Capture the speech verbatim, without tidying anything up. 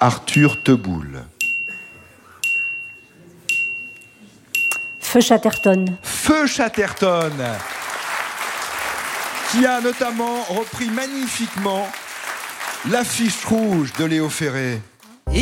Arthur Teboul. Feu Chatterton. Feu Chatterton, qui a notamment repris magnifiquement l'affiche rouge de Léo Ferré.